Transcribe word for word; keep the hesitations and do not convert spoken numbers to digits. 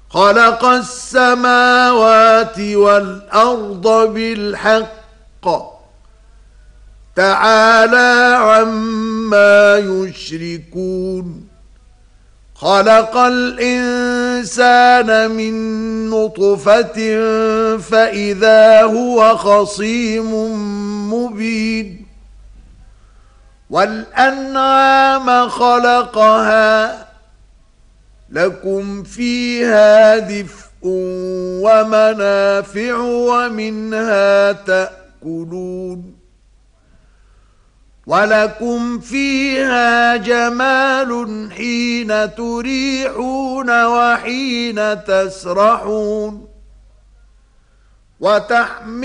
خلق السماوات والأرض بالحق تعالى عما يشركون خلق الإنسان من نطفة فإذا هو خصيم مبين والأنعام خلقها لكم فيها دفء ومنافع ومنها تأكلون ولكم فيها جمال حين تريحون وحين تسرحون وتحمل